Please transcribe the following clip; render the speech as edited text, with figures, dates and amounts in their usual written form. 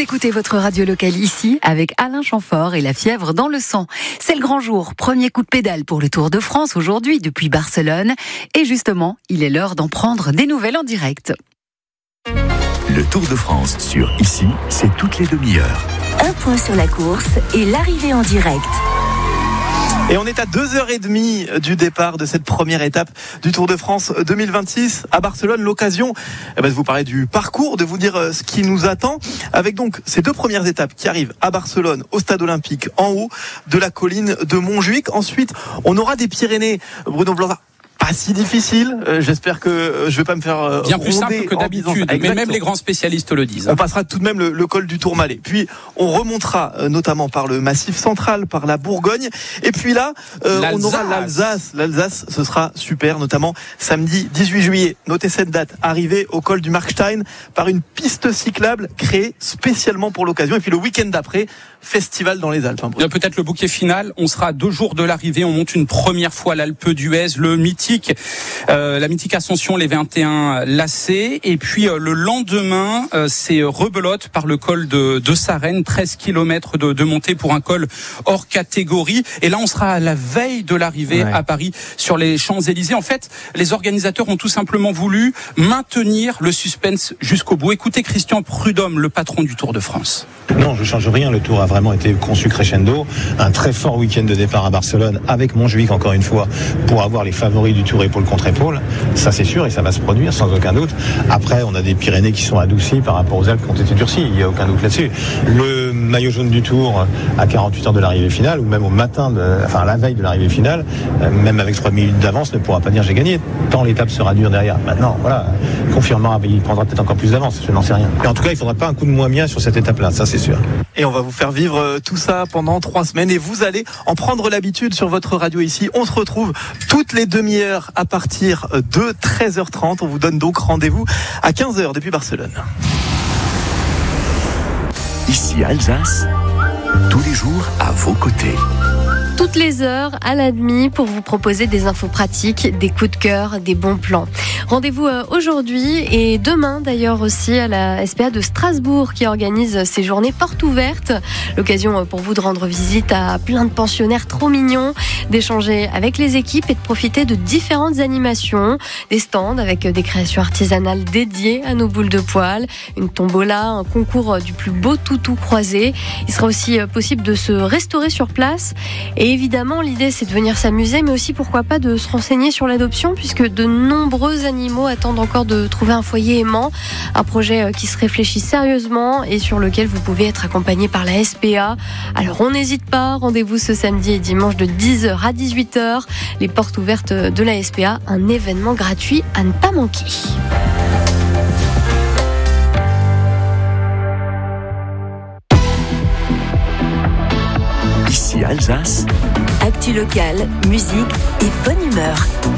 écoutez votre radio locale ici avec Alain Chamfort et la fièvre dans le sang. C'est le grand jour, premier coup de pédale pour le Tour de France aujourd'hui depuis Barcelone. Et justement, il est l'heure d'en prendre des nouvelles en direct. Le Tour de France sur Ici, c'est toutes les demi-heures. Un point sur la course et l'arrivée en direct. Et on est à 2h30 du départ de cette première étape du Tour de France 2026 à Barcelone. L'occasion de vous parler du parcours, de vous dire ce qui nous attend. Avec donc ces deux premières étapes qui arrivent à Barcelone, au Stade Olympique, en haut de la colline de Montjuïc. Ensuite, on aura des Pyrénées. Bruno Blanc. Pas si difficile, j'espère que je vais pas me faire bien plus simple que d'habitude, mais même les grands spécialistes le disent. On passera tout de même le col du Tourmalet. Puis on remontera notamment par le Massif central, par la Bourgogne. Et puis là, on aura l'Alsace. L'Alsace, ce sera super, notamment samedi 18 juillet. Notez cette date, arrivée au col du Markstein par une piste cyclable créée spécialement pour l'occasion. Et puis le week-end d'après, festival dans les Alpes. Peut-être le bouquet final, on sera à 2 jours de l'arrivée, on monte une première fois l'Alpe d'Huez, la mythique ascension les 21 lacets, et puis le lendemain c'est rebelote par le col de Sarenne, 13 km de montée pour un col hors catégorie, et là on sera à la veille de l'arrivée à Paris sur les Champs-Élysées. En fait, les organisateurs ont tout simplement voulu maintenir le suspense jusqu'au bout. Écoutez Christian Prudhomme, le patron du Tour de France. Non, je change rien, le Tour a vraiment été conçu crescendo, un très fort week-end de départ à Barcelone avec Montjuïc encore une fois pour avoir les favoris du Tour épaule contre épaule, ça c'est sûr et ça va se produire sans aucun doute. Après on a des Pyrénées qui sont adoucies par rapport aux Alpes qui ont été durcies, il n'y a aucun doute là-dessus. Le maillot jaune du Tour à 48 heures de l'arrivée finale ou même au matin, la veille de l'arrivée finale, même avec 3 minutes d'avance ne pourra pas dire j'ai gagné, tant l'étape sera dure derrière. Maintenant voilà, confirmera, il prendra peut-être encore plus d'avance, je n'en sais rien. Mais en tout cas il ne faudra pas un coup de moins bien sur cette étape-là, ça c'est sûr. Et on va vous faire vivre tout ça pendant 3 semaines et vous allez en prendre l'habitude sur votre radio ici. On se retrouve toutes les demi-heures à partir de 13h30. On vous donne donc rendez-vous à 15h depuis Barcelone. Ici Alsace, tous les jours à vos côtés. Toutes les heures à la demi pour vous proposer des infos pratiques, des coups de cœur, des bons plans. Rendez-vous aujourd'hui et demain d'ailleurs aussi à la SPA de Strasbourg qui organise ses journées portes ouvertes. L'occasion pour vous de rendre visite à plein de pensionnaires trop mignons, d'échanger avec les équipes et de profiter de différentes animations, des stands avec des créations artisanales dédiées à nos boules de poil, une tombola, un concours du plus beau toutou croisé. Il sera aussi possible de se restaurer sur place. Et évidemment, l'idée, c'est de venir s'amuser, mais aussi, pourquoi pas, de se renseigner sur l'adoption, puisque de nombreux animaux attendent encore de trouver un foyer aimant. Un projet qui se réfléchit sérieusement et sur lequel vous pouvez être accompagné par la SPA. Alors, on n'hésite pas. Rendez-vous ce samedi et dimanche de 10h à 18h. Les portes ouvertes de la SPA, un événement gratuit à ne pas manquer. Ici Alsace. Actu locale, musique et bonne humeur.